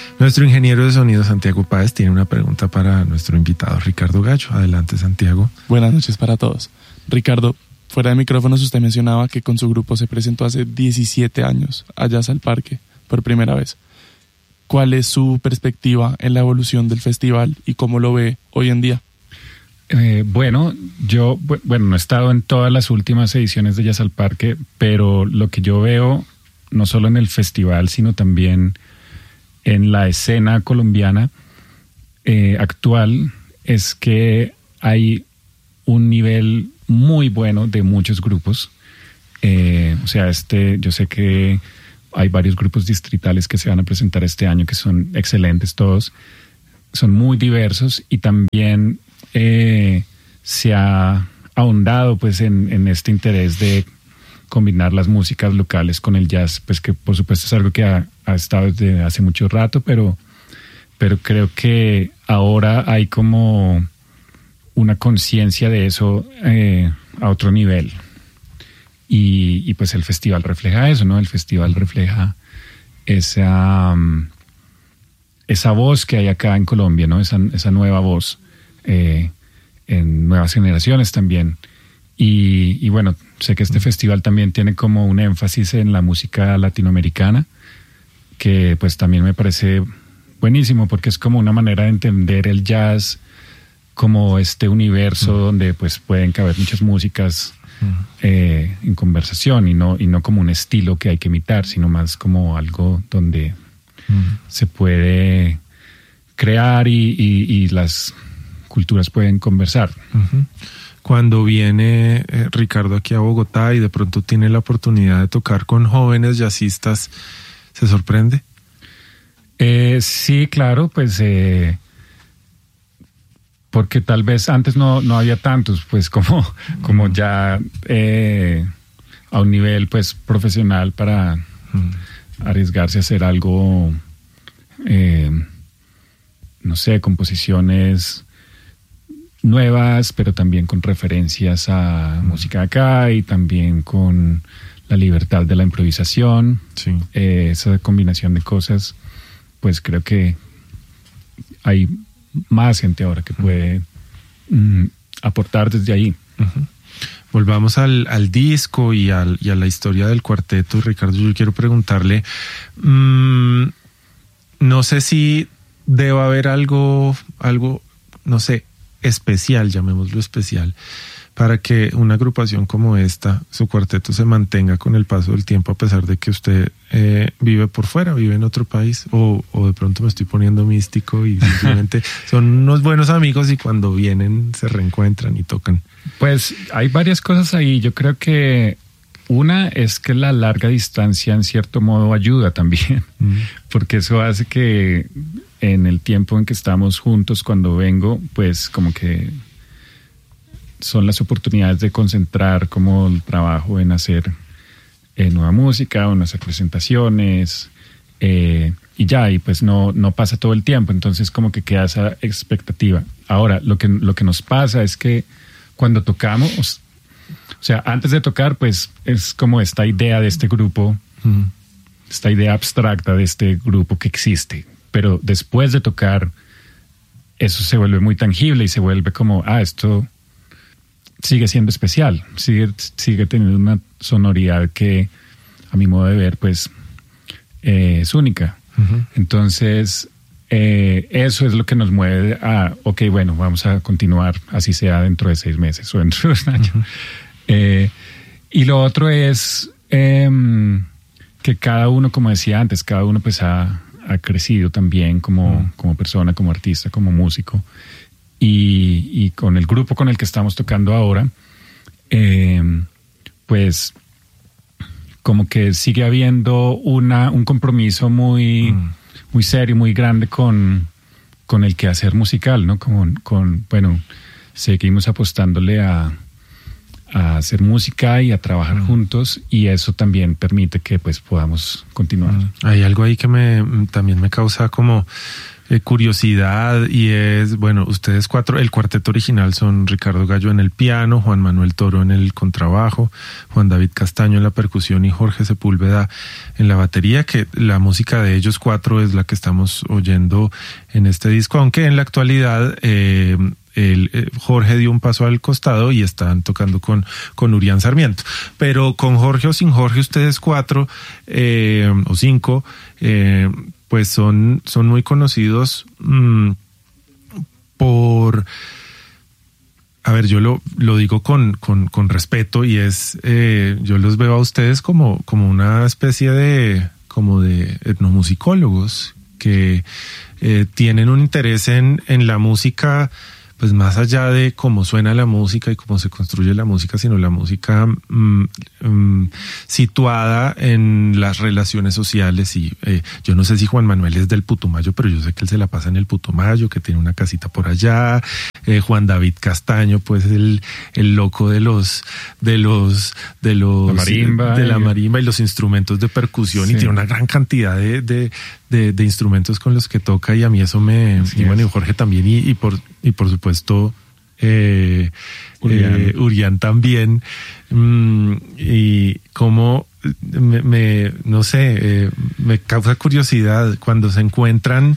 Nuestro ingeniero de sonido, Santiago Páez, tiene una pregunta para nuestro invitado, Ricardo Gallo. Adelante, Santiago. Buenas noches para todos. Ricardo, fuera de micrófonos usted mencionaba que con su grupo se presentó hace 17 años a Jazz al Parque por primera vez. ¿Cuál es su perspectiva en la evolución del festival y cómo lo ve hoy en día? Bueno, yo no he estado en todas las últimas ediciones de Jazz al Parque, pero lo que yo veo, no solo en el festival, sino también en la escena colombiana actual, es que hay un nivel muy bueno de muchos grupos. O sea, yo sé que hay varios grupos distritales que se van a presentar este año que son excelentes todos, son muy diversos y también se ha ahondado pues en este interés de combinar las músicas locales con el jazz, pues que por supuesto es algo que ha estado desde hace mucho rato, pero creo que ahora hay como una conciencia de eso a otro nivel. Y pues el festival refleja eso, ¿no? El festival refleja esa voz que hay acá en Colombia, ¿no? Esa nueva voz en nuevas generaciones también. Y bueno, sé que este festival también tiene como un énfasis en la música latinoamericana, que pues también me parece buenísimo porque es como una manera de entender el jazz como este universo donde pues pueden caber muchas músicas en conversación y no como un estilo que hay que imitar, sino más como algo donde se puede crear y las culturas pueden conversar. Cuando viene Ricardo aquí a Bogotá y de pronto tiene la oportunidad de tocar con jóvenes jazzistas, ¿se sorprende? Sí, claro, pues porque tal vez antes no había tantos, pues como ya a un nivel pues profesional para arriesgarse a hacer algo, no sé, composiciones nuevas, pero también con referencias a música de acá y también con la libertad de la improvisación. Sí. Esa combinación de cosas, pues creo que hay más gente ahora que puede aportar desde ahí. Volvamos al disco y a la historia del cuarteto. Ricardo, yo quiero preguntarle, no sé si deba haber algo, no sé, especial, llamémoslo especial, para que una agrupación como esta, su cuarteto, se mantenga con el paso del tiempo, a pesar de que usted vive por fuera, vive en otro país, o de pronto me estoy poniendo místico y simplemente son unos buenos amigos y cuando vienen se reencuentran y tocan. Pues hay varias cosas ahí. Yo creo que una es que la larga distancia en cierto modo ayuda también, porque eso hace que en el tiempo en que estamos juntos, cuando vengo, pues como que son las oportunidades de concentrar como el trabajo en hacer nueva música o en hacer presentaciones y ya, y pues no pasa todo el tiempo, entonces como que queda esa expectativa. Ahora, lo que nos pasa es que cuando tocamos, o sea, antes de tocar, pues es como esta idea de este grupo, esta idea abstracta de este grupo que existe, pero después de tocar, eso se vuelve muy tangible y se vuelve como, esto sigue siendo especial, sigue teniendo una sonoridad que a mi modo de ver pues es única. Entonces eso es lo que nos mueve a ok, bueno, vamos a continuar así sea dentro de 6 meses o dentro de un año. Y lo otro es que cada uno, como decía antes, cada uno pues ha crecido también como persona, como artista, como músico. Y con el grupo con el que estamos tocando ahora, pues como que sigue habiendo un compromiso muy serio, muy grande con el quehacer musical, ¿no? Bueno, seguimos apostándole a hacer música y a trabajar juntos, y eso también permite que pues podamos continuar. Hay algo ahí que también me causa como curiosidad, y es, bueno, ustedes cuatro, el cuarteto original son Ricardo Gallo en el piano, Juan Manuel Toro en el contrabajo, Juan David Castaño en la percusión y Jorge Sepúlveda en la batería, que la música de ellos cuatro es la que estamos oyendo en este disco, aunque en la actualidad Jorge dio un paso al costado y están tocando con Urián Sarmiento. Pero con Jorge o sin Jorge, ustedes cuatro o cinco, pues son muy conocidos por... A ver, yo lo digo con respeto, y es, yo los veo a ustedes como una especie de etnomusicólogos que tienen un interés en la música, pues más allá de cómo suena la música y cómo se construye la música, sino la música situada en las relaciones sociales. Y yo no sé si Juan Manuel es del Putumayo, pero yo sé que él se la pasa en el Putumayo, que tiene una casita por allá. Juan David Castaño, pues el loco de la marimba y los instrumentos de percusión, sí. Y tiene una gran cantidad de instrumentos con los que toca, y a mí eso me... Y bueno, y Jorge también, y por supuesto Urián también, y como no sé, me causa curiosidad cuando se encuentran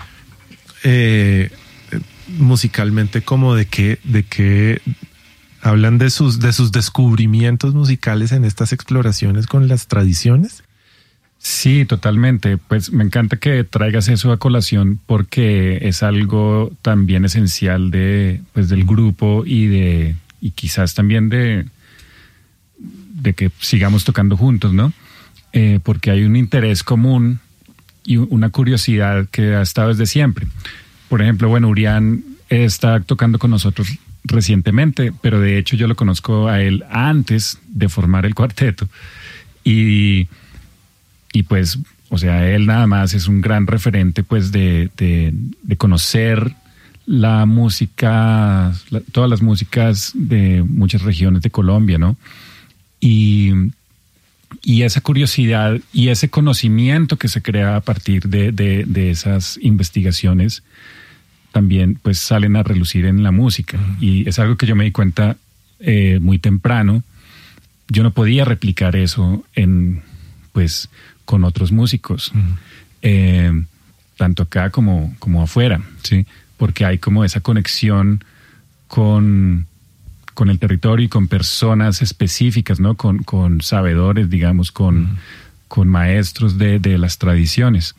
musicalmente, como de que hablan de sus descubrimientos musicales en estas exploraciones con las tradiciones. Sí, totalmente. Pues me encanta que traigas eso a colación, porque es algo también esencial del grupo y quizás también de que sigamos tocando juntos, ¿no? Porque hay un interés común y una curiosidad que ha estado desde siempre. Por ejemplo, bueno, Urián está tocando con nosotros recientemente, pero de hecho yo lo conozco a él antes de formar el cuarteto. Y pues, o sea, él nada más es un gran referente, pues, de conocer la música, todas las músicas de muchas regiones de Colombia, ¿no? Y esa curiosidad y ese conocimiento que se crea a partir de esas investigaciones también, pues, salen a relucir en la música. Y es algo que yo me di cuenta muy temprano. Yo no podía replicar eso con otros músicos, tanto acá como afuera, ¿sí? Porque hay como esa conexión con el territorio y con personas específicas, ¿no? Con sabedores, digamos, con maestros de las tradiciones.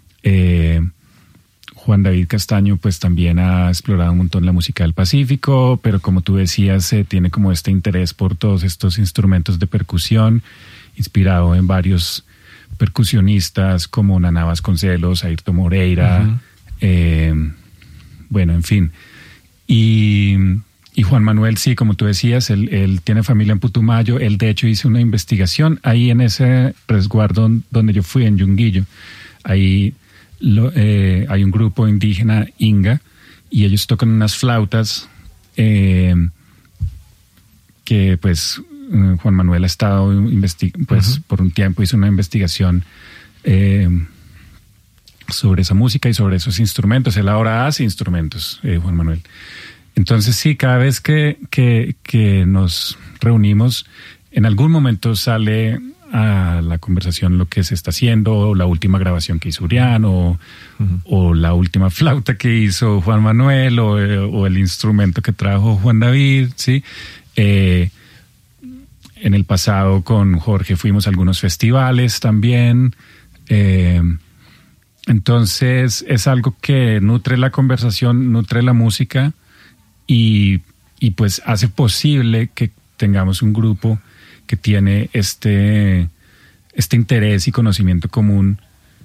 Juan David Castaño, pues, también ha explorado un montón la música del Pacífico, pero como tú decías, tiene como este interés por todos estos instrumentos de percusión, inspirado en varios percusionistas como Naná Vasconcelos, Ayrton Moreira, bueno, en fin. Y Juan Manuel, sí, como tú decías, él tiene familia en Putumayo. Él, de hecho, hizo una investigación ahí en ese resguardo donde yo fui, en Yunguillo. Ahí hay un grupo indígena Inga, y ellos tocan unas flautas que, pues, Juan Manuel ha estado por un tiempo hizo una investigación sobre esa música y sobre esos instrumentos. Él ahora hace instrumentos, Juan Manuel. Entonces, sí, cada vez que nos reunimos, en algún momento sale a la conversación lo que se está haciendo, o la última grabación que hizo Urián, o la última flauta que hizo Juan Manuel, o el instrumento que trajo Juan David, ¿sí? En el pasado con Jorge fuimos a algunos festivales también. Entonces es algo que nutre la conversación, nutre la música, y pues hace posible que tengamos un grupo que tiene este interés y conocimiento común,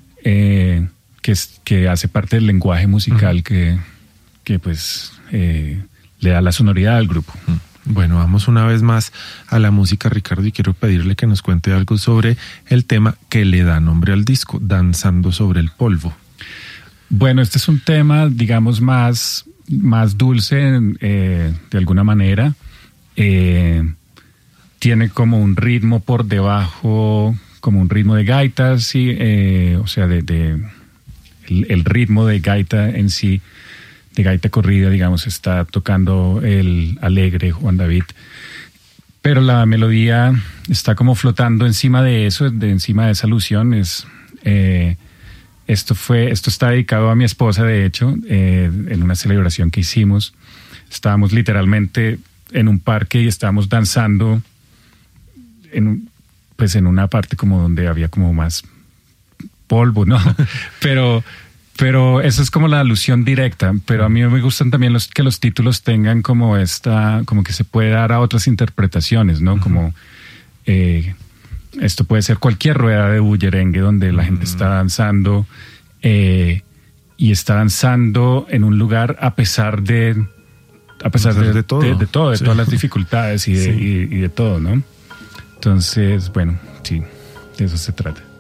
que hace parte del lenguaje musical que pues le da la sonoridad al grupo. Bueno, vamos una vez más a la música, Ricardo, y quiero pedirle que nos cuente algo sobre el tema que le da nombre al disco, Danzando sobre el polvo. Bueno, este es un tema, digamos, más dulce, de alguna manera. Tiene como un ritmo por debajo, como un ritmo de gaitas, ¿sí? O sea, el el ritmo de gaita en sí, de gaita corrida, digamos, está tocando el alegre Juan David, pero la melodía está como flotando encima de eso, encima de esa alusión. Esto está dedicado a mi esposa, de hecho, en una celebración que hicimos. Estábamos literalmente en un parque y estábamos danzando en una parte como donde había como más polvo, ¿no? Pero eso es como la alusión directa. Pero a mí me gustan también que los títulos tengan como como que se puede dar a otras interpretaciones, ¿no? Como esto puede ser cualquier rueda de bullerengue donde la gente está danzando y está danzando en un lugar a pesar de todo, de todas las dificultades y de todo, ¿no? Entonces, bueno, sí, de eso se trata.